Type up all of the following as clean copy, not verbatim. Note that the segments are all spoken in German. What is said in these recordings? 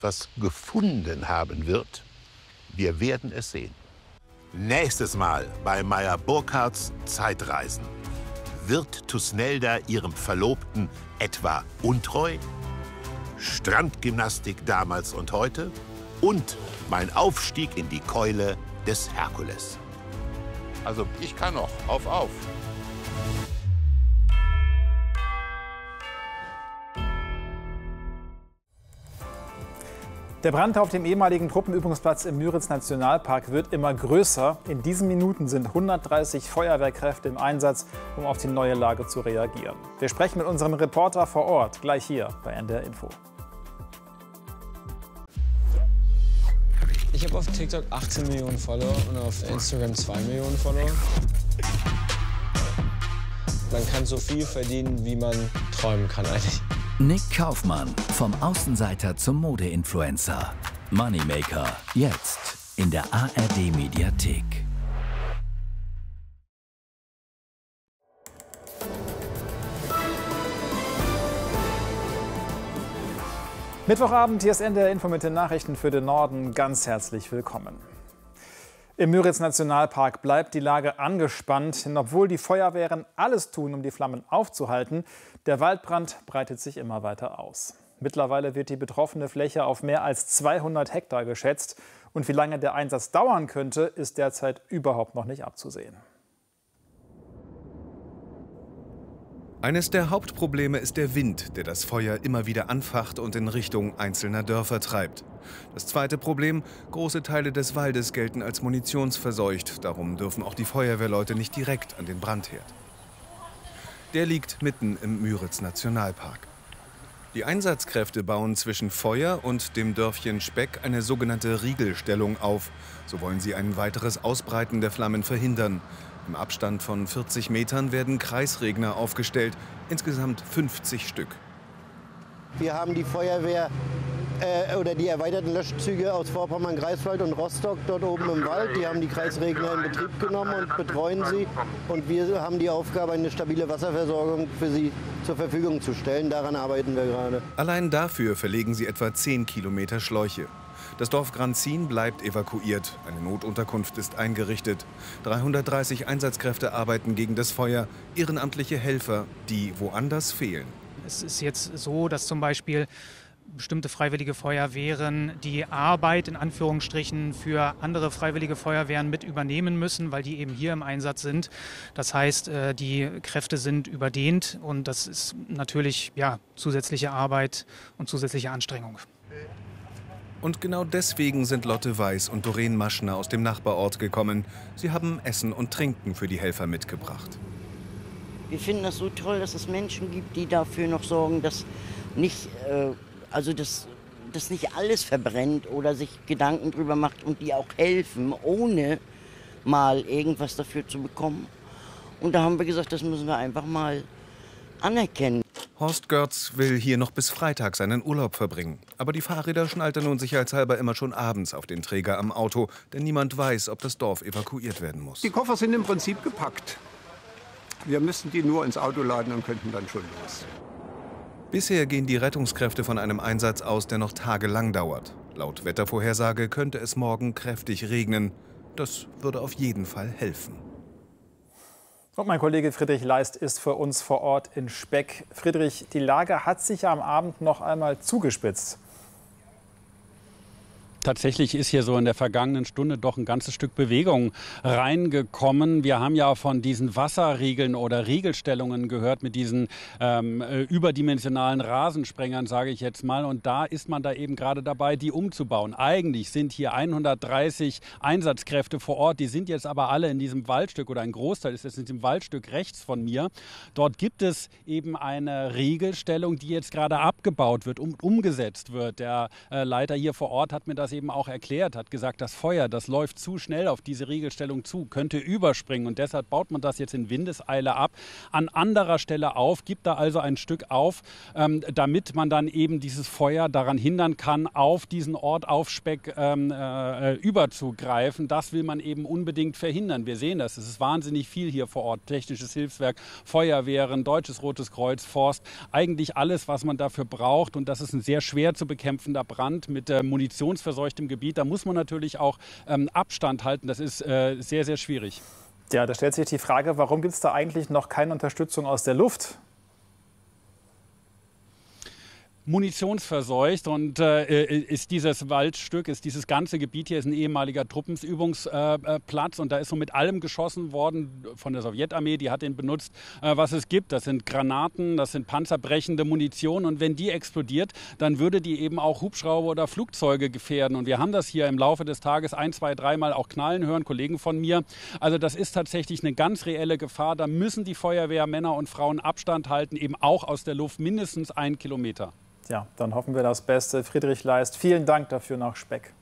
was gefunden haben wird, wir werden es sehen. Nächstes Mal bei Meyer Burkhardts Zeitreisen. Wird Thusnelda ihrem Verlobten etwa untreu? Strandgymnastik damals und heute? Und mein Aufstieg in die Keule des Herkules. Also ich kann noch. Auf. Der Brand auf dem ehemaligen Truppenübungsplatz im Müritz-Nationalpark wird immer größer. In diesen Minuten sind 130 Feuerwehrkräfte im Einsatz, um auf die neue Lage zu reagieren. Wir sprechen mit unserem Reporter vor Ort, gleich hier bei NDR Info. Ich habe auf TikTok 18 Millionen Follower und auf Instagram 2 Millionen Follower. Man kann so viel verdienen, wie man träumen kann eigentlich. Nick Kaufmann, vom Außenseiter zum Mode-Influencer. Moneymaker, jetzt in der ARD-Mediathek. Mittwochabend, hier ist NDR Info mit den Nachrichten für den Norden. Ganz herzlich willkommen. Im Müritz-Nationalpark bleibt die Lage angespannt, denn obwohl die Feuerwehren alles tun, um die Flammen aufzuhalten, der Waldbrand breitet sich immer weiter aus. Mittlerweile wird die betroffene Fläche auf mehr als 200 Hektar geschätzt. Und wie lange der Einsatz dauern könnte, ist derzeit überhaupt noch nicht abzusehen. Eines der Hauptprobleme ist der Wind, der das Feuer immer wieder anfacht und in Richtung einzelner Dörfer treibt. Das zweite Problem: große Teile des Waldes gelten als munitionsverseucht. Darum dürfen auch die Feuerwehrleute nicht direkt an den Brandherd. Der liegt mitten im Müritz-Nationalpark. Die Einsatzkräfte bauen zwischen Feuer und dem Dörfchen Speck eine sogenannte Riegelstellung auf. So wollen sie ein weiteres Ausbreiten der Flammen verhindern. Im Abstand von 40 Metern werden Kreisregner aufgestellt, insgesamt 50 Stück. Wir haben die Feuerwehr oder die erweiterten Löschzüge aus Vorpommern, Greifswald und Rostock dort oben im Wald. Die haben die Kreisregner in Betrieb genommen und betreuen sie. Und wir haben die Aufgabe, eine stabile Wasserversorgung für sie zur Verfügung zu stellen. Daran arbeiten wir gerade. Allein dafür verlegen sie etwa 10 Kilometer Schläuche. Das Dorf Granzin bleibt evakuiert. Eine Notunterkunft ist eingerichtet. 330 Einsatzkräfte arbeiten gegen das Feuer. Ehrenamtliche Helfer, die woanders fehlen. Es ist jetzt so, dass zum Beispiel bestimmte freiwillige Feuerwehren die Arbeit in Anführungsstrichen für andere freiwillige Feuerwehren mit übernehmen müssen, weil die eben hier im Einsatz sind. Das heißt, die Kräfte sind überdehnt und das ist natürlich zusätzliche Arbeit und zusätzliche Anstrengung. Und genau deswegen sind Lotte Weiß und Doreen Maschner aus dem Nachbarort gekommen. Sie haben Essen und Trinken für die Helfer mitgebracht. Wir finden das so toll, dass es Menschen gibt, die dafür noch sorgen, dass nicht, dass nicht alles verbrennt oder sich Gedanken drüber macht und die auch helfen, ohne mal irgendwas dafür zu bekommen. Und da haben wir gesagt, das müssen wir einfach mal anerkennen. Horst Görz will hier noch bis Freitag seinen Urlaub verbringen. Aber die Fahrräder schnallt er nun sicherheitshalber immer schon abends auf den Träger am Auto, denn niemand weiß, ob das Dorf evakuiert werden muss. Die Koffer sind im Prinzip gepackt. Wir müssten die nur ins Auto laden und könnten dann schon los. Bisher gehen die Rettungskräfte von einem Einsatz aus, der noch tagelang dauert. Laut Wettervorhersage könnte es morgen kräftig regnen. Das würde auf jeden Fall helfen. Und mein Kollege Friedrich Leist ist für uns vor Ort in Speck. Friedrich, die Lage hat sich ja am Abend noch einmal zugespitzt. Tatsächlich ist hier so in der vergangenen Stunde doch ein ganzes Stück Bewegung reingekommen. Wir haben ja von diesen Wasserriegeln oder Riegelstellungen gehört mit diesen überdimensionalen Rasensprengern, sage ich jetzt mal. Und da ist man da eben gerade dabei, die umzubauen. Eigentlich sind hier 130 Einsatzkräfte vor Ort. Die sind jetzt aber alle in diesem Waldstück oder ein Großteil ist jetzt in diesem Waldstück rechts von mir. Dort gibt es eben eine Riegelstellung, die jetzt gerade abgebaut wird und umgesetzt wird. Der Leiter hier vor Ort hat mir das das eben auch erklärt, hat gesagt, das Feuer, das läuft zu schnell auf diese Riegelstellung zu, könnte überspringen. Und deshalb baut man das jetzt in Windeseile ab, an anderer Stelle auf, gibt da also ein Stück auf, damit man dann eben dieses Feuer daran hindern kann, auf diesen Ort, auf Speck überzugreifen. Das will man eben unbedingt verhindern. Wir sehen das, es ist wahnsinnig viel hier vor Ort. Technisches Hilfswerk, Feuerwehren, Deutsches Rotes Kreuz, Forst, eigentlich alles, was man dafür braucht. Und das ist ein sehr schwer zu bekämpfender Brand mit munitionsverseuchtem Gebiet. Da muss man natürlich auch Abstand halten. Das ist sehr, sehr schwierig. Ja, da stellt sich die Frage, warum gibt es da eigentlich noch keine Unterstützung aus der Luft? Munitionsverseucht und ist dieses Waldstück, ist dieses ganze Gebiet hier ist ein ehemaliger Truppenübungsplatz und da ist so mit allem geschossen worden von der Sowjetarmee, die hat den benutzt, was es gibt. Das sind Granaten, das sind panzerbrechende Munition und wenn die explodiert, dann würde die eben auch Hubschrauber oder Flugzeuge gefährden und wir haben das hier im Laufe des Tages 1, 2, 3 Mal auch knallen hören, Kollegen von mir. Also das ist tatsächlich eine ganz reelle Gefahr, da müssen die Feuerwehrmänner und Frauen Abstand halten, eben auch aus der Luft, mindestens 1 Kilometer. Ja, dann hoffen wir das Beste. Friedrich Leist, vielen Dank dafür nach Speck.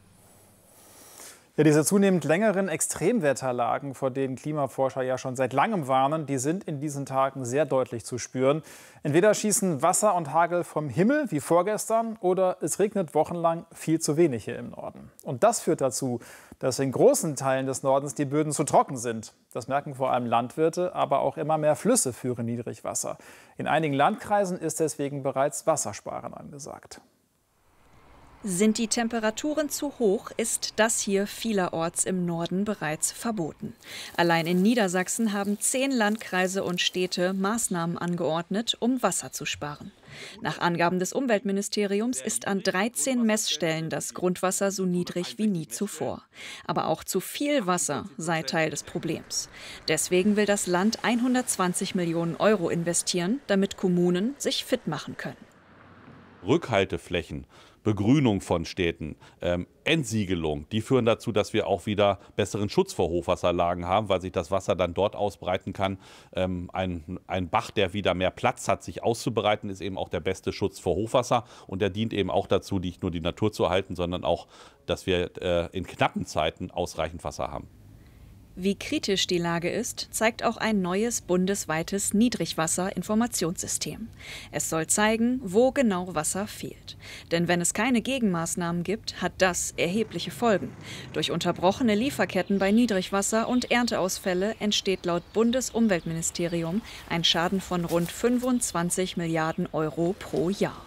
Ja, diese zunehmend längeren Extremwetterlagen, vor denen Klimaforscher ja schon seit langem warnen, die sind in diesen Tagen sehr deutlich zu spüren. Entweder schießen Wasser und Hagel vom Himmel wie vorgestern oder es regnet wochenlang viel zu wenig hier im Norden. Und das führt dazu, dass in großen Teilen des Nordens die Böden zu trocken sind. Das merken vor allem Landwirte, aber auch immer mehr Flüsse führen Niedrigwasser. In einigen Landkreisen ist deswegen bereits Wassersparen angesagt. Sind die Temperaturen zu hoch, ist das hier vielerorts im Norden bereits verboten. Allein in Niedersachsen haben 10 Landkreise und Städte Maßnahmen angeordnet, um Wasser zu sparen. Nach Angaben des Umweltministeriums ist an 13 Messstellen das Grundwasser so niedrig wie nie zuvor. Aber auch zu viel Wasser sei Teil des Problems. Deswegen will das Land 120 Millionen Euro investieren, damit Kommunen sich fit machen können. Rückhalteflächen, Begrünung von Städten, Entsiegelung, die führen dazu, dass wir auch wieder besseren Schutz vor Hochwasserlagen haben, weil sich das Wasser dann dort ausbreiten kann. Ein Bach, der wieder mehr Platz hat, sich auszubreiten, ist eben auch der beste Schutz vor Hochwasser. Und der dient eben auch dazu, nicht nur die Natur zu erhalten, sondern auch, dass wir in knappen Zeiten ausreichend Wasser haben. Wie kritisch die Lage ist, zeigt auch ein neues bundesweites Niedrigwasser-Informationssystem. Es soll zeigen, wo genau Wasser fehlt. Denn wenn es keine Gegenmaßnahmen gibt, hat das erhebliche Folgen. Durch unterbrochene Lieferketten bei Niedrigwasser und Ernteausfälle entsteht laut Bundesumweltministerium ein Schaden von rund 25 Milliarden Euro pro Jahr.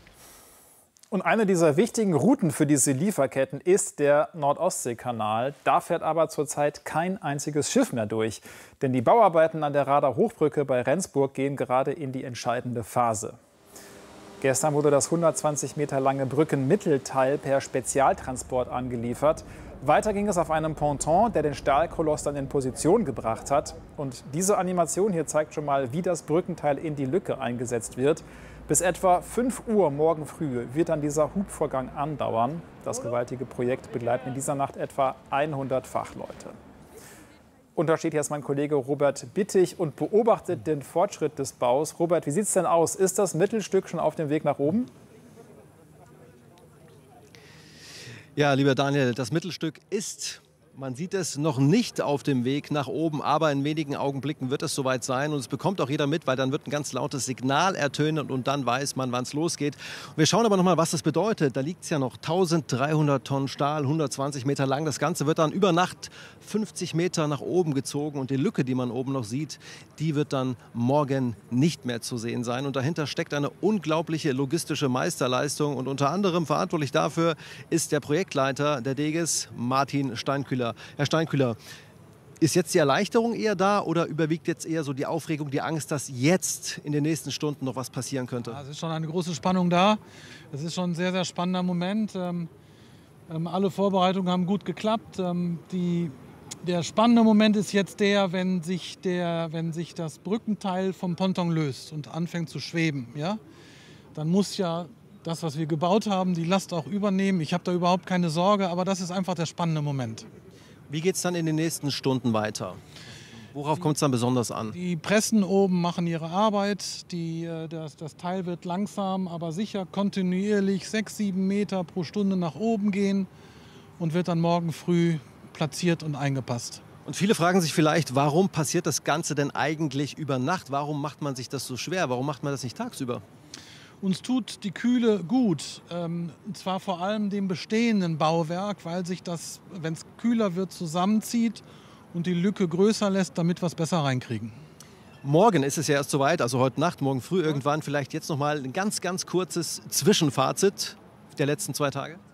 Und eine dieser wichtigen Routen für diese Lieferketten ist der Nord-Ostsee-Kanal. Da fährt aber zurzeit kein einziges Schiff mehr durch. Denn die Bauarbeiten an der Rader Hochbrücke bei Rendsburg gehen gerade in die entscheidende Phase. Gestern wurde das 120 Meter lange Brückenmittelteil per Spezialtransport angeliefert. Weiter ging es auf einem Ponton, der den Stahlkoloss dann in Position gebracht hat. Und diese Animation hier zeigt schon mal, wie das Brückenteil in die Lücke eingesetzt wird. Bis etwa 5 Uhr morgen früh wird dann dieser Hubvorgang andauern. Das gewaltige Projekt begleiten in dieser Nacht etwa 100 Fachleute. Und da steht jetzt mein Kollege Robert Bittig und beobachtet den Fortschritt des Baus. Robert, wie sieht es denn aus? Ist das Mittelstück schon auf dem Weg nach oben? Ja, lieber Daniel, das Mittelstück ist, man sieht es, noch nicht auf dem Weg nach oben, aber in wenigen Augenblicken wird es soweit sein und es bekommt auch jeder mit, weil dann wird ein ganz lautes Signal ertönen und dann weiß man, wann es losgeht. Wir schauen aber noch mal, was das bedeutet. Da liegt es ja noch 1300 Tonnen Stahl, 120 Meter lang. Das Ganze wird dann über Nacht 50 Meter nach oben gezogen und die Lücke, die man oben noch sieht, die wird dann morgen nicht mehr zu sehen sein. Und dahinter steckt eine unglaubliche logistische Meisterleistung und unter anderem verantwortlich dafür ist der Projektleiter der Deges, Martin Steinkühler. Herr Steinkühler, ist jetzt die Erleichterung eher da oder überwiegt jetzt eher so die Aufregung, die Angst, dass jetzt in den nächsten Stunden noch was passieren könnte? Ja, es ist schon eine große Spannung da. Es ist schon ein sehr, sehr spannender Moment. Alle Vorbereitungen haben gut geklappt. Der spannende Moment ist jetzt der, wenn sich das Brückenteil vom Ponton löst und anfängt zu schweben. Ja? Dann muss ja das, was wir gebaut haben, die Last auch übernehmen. Ich habe da überhaupt keine Sorge, aber das ist einfach der spannende Moment. Wie geht es dann in den nächsten Stunden weiter? Worauf kommt es dann besonders an? Die Pressen oben machen ihre Arbeit. Das Teil wird langsam, aber sicher kontinuierlich 6, 7 Meter pro Stunde nach oben gehen und wird dann morgen früh platziert und eingepasst. Und viele fragen sich vielleicht, warum passiert das Ganze denn eigentlich über Nacht? Warum macht man sich das so schwer? Warum macht man das nicht tagsüber? Uns tut die Kühle gut, und zwar vor allem dem bestehenden Bauwerk, weil sich das, wenn es kühler wird, zusammenzieht und die Lücke größer lässt, damit wir es besser reinkriegen. Morgen ist es ja erst soweit, also heute Nacht, morgen früh irgendwann. Vielleicht jetzt noch mal ein ganz kurzes Zwischenfazit der letzten 2 Tage.